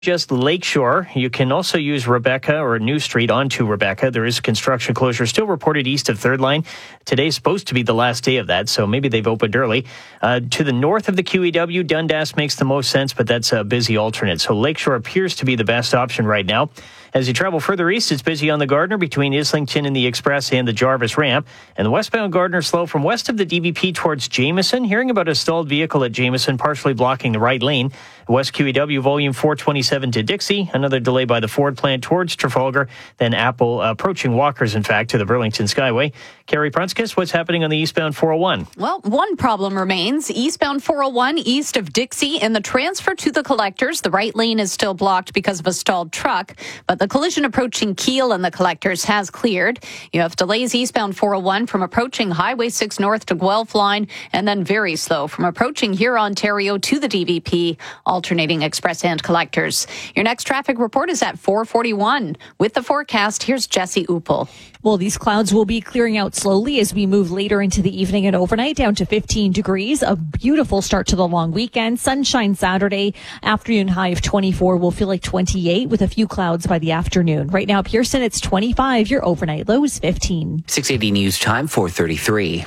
just Lakeshore. You can also use Rebecca or New Street onto Rebecca. There is construction closure still reported east of Third Line. Today's supposed to be the last day of that, so maybe they've opened early. To the north of the QEW, Dundas makes the most sense, but that's a busy alternate. So Lakeshore appears to be the best option right now. As you travel further east, it's busy on the Gardner between Islington and the Express and the Jarvis ramp. And the westbound Gardner slow from west of the DVP towards Jameson. Hearing about a stalled vehicle at Jameson partially blocking the right lane. West QEW volume 427 to Dixie. Another delay by the Ford plant towards Trafalgar. Then Apple approaching Walkers, in fact, to the Burlington Skyway. Carrie Prunskis, what's happening on the eastbound 401? Well, one problem remains. Eastbound 401 east of Dixie and the transfer to the collectors. The right lane is still blocked because of a stalled truck, but the collision approaching Kiel and the collectors has cleared. You have delays eastbound 401 from approaching Highway 6 north to Guelph line, and then very slow from approaching here, Ontario to the DVP, alternating express and collectors. Your next traffic report is at 4:41. With the forecast, here's Jesse Uppel. Well, these clouds will be clearing out slowly as we move later into the evening and overnight, down to 15 degrees. A beautiful start to the long weekend. Sunshine Saturday, afternoon high of 24. Will feel like 28 with a few clouds by the afternoon. Right now, Pearson, it's 25. Your overnight low is 15. 680 News Time, 4:33.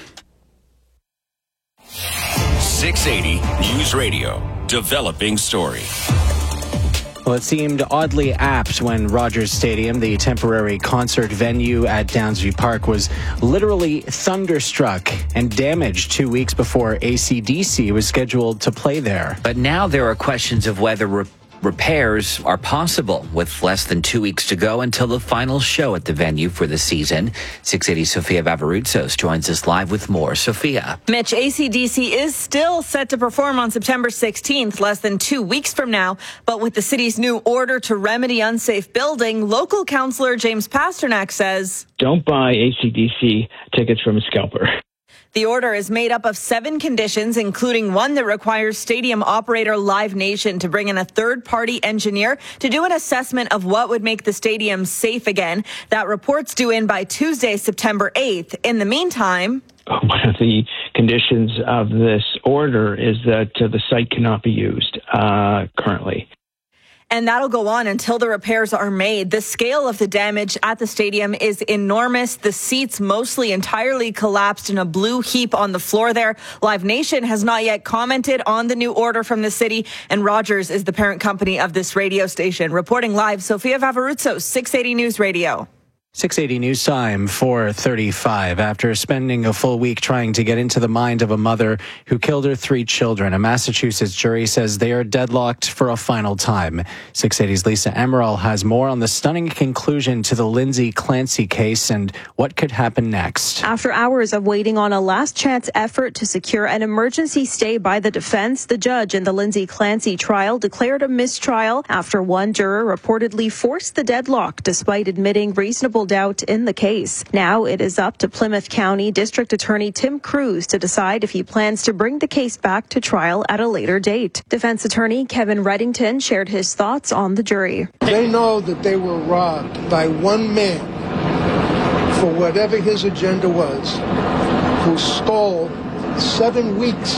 680 News Radio, developing story. Well, it seemed oddly apt when Rogers Stadium, the temporary concert venue at Downsview Park, was literally thunderstruck and damaged 2 weeks before AC/DC was scheduled to play there. But now there are questions of whether repairs are possible with less than 2 weeks to go until the final show at the venue for the season. 680 Sofia Vavarutsos joins us live with more. Sofia. Mitch, AC/DC is still set to perform on September 16th, less than 2 weeks from now. But with the city's new order to remedy unsafe building, local councillor James Pasternak says, don't buy AC/DC tickets from a scalper. The order is made up of 7 conditions, including one that requires stadium operator Live Nation to bring in a third-party engineer to do an assessment of what would make the stadium safe again. That report's due in by Tuesday, September 8th. In the meantime, one of the conditions of this order is that the site cannot be used currently. And that'll go on until the repairs are made. The scale of the damage at the stadium is enormous. The seats mostly entirely collapsed in a blue heap on the floor there. Live Nation has not yet commented on the new order from the city, and Rogers is the parent company of this radio station. Reporting live, Sofia Vavarutsos, 680 News Radio. 680 News Time, 4:35. After spending a full week trying to get into the mind of a mother who killed her 3 children, a Massachusetts jury says they are deadlocked for a final time. 680's Lisa Emerald has more on the stunning conclusion to the Lindsay Clancy case and what could happen next. After hours of waiting on a last chance effort to secure an emergency stay by the defense, the judge in the Lindsay Clancy trial declared a mistrial after one juror reportedly forced the deadlock despite admitting reasonable doubt in the case. Now it is up to Plymouth County District Attorney Tim Cruz to decide if he plans to bring the case back to trial at a later date. Defense attorney Kevin Reddington shared his thoughts on the jury. They know that they were robbed by one man for whatever his agenda was, who stole 7 weeks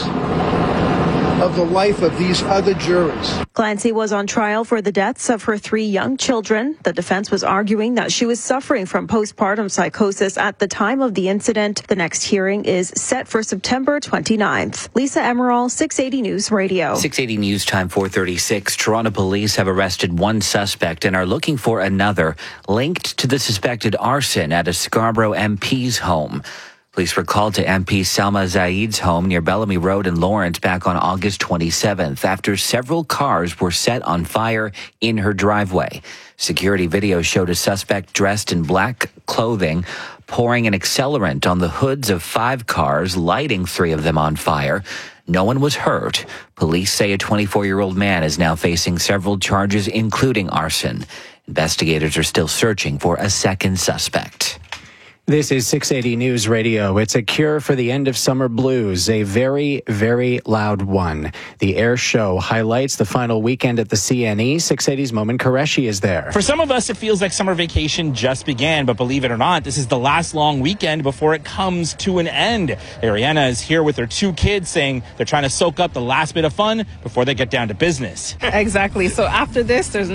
of the life of these other jurors. Clancy was on trial for the deaths of her 3 young children. The defense was arguing that she was suffering from postpartum psychosis at the time of the incident. The next hearing is set for September 29th. Lisa Emerald, 680 News Radio. 680 News Time, 4:36. Toronto police have arrested one suspect and are looking for another linked to the suspected arson at a Scarborough MP's home. Police were called to MP Salma Zaid's home near Bellamy Road in Lawrence back on August 27th after several cars were set on fire in her driveway. Security video showed a suspect dressed in black clothing pouring an accelerant on the hoods of 5 cars, lighting 3 of them on fire. No one was hurt. Police say a 24-year-old man is now facing several charges, including arson. Investigators are still searching for a second suspect. This is 680 News Radio. It's a cure for the end of summer blues, a very, very loud one. The air show highlights the final weekend at the CNE. 680's Momin Qureshi is there. For some of us, it feels like summer vacation just began, but believe it or not, this is the last long weekend before it comes to an end. Ariana is here with her 2 kids saying they're trying to soak up the last bit of fun before they get down to business. Exactly. So after this, there's